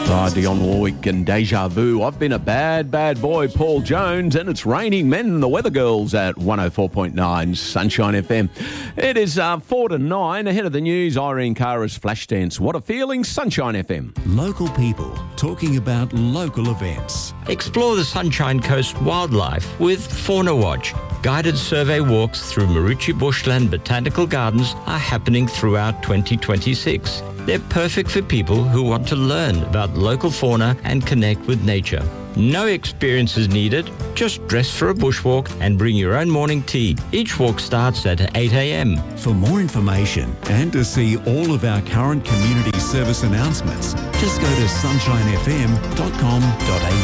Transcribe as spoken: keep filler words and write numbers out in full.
Oh, Dionne Warwick and Deja Vu. I've been a bad, bad boy, Paul Jones, and it's raining men and the Weather Girls at one oh four point nine Sunshine F M. It is uh, four to nine. Ahead of the news, Irene Cara's Flashdance. What a feeling, Sunshine F M. Local people talking about local events. Explore the Sunshine Coast wildlife with Fauna Watch. Guided survey walks through Marucci Bushland Botanical Gardens are happening throughout twenty twenty-six. They're perfect for people who want to learn about local fauna and connect with nature. No experience is needed. Just dress for a bushwalk and bring your own morning tea. Each walk starts at eight a.m. For more information and to see all of our current community service announcements, just go to sunshine f m dot com dot a u.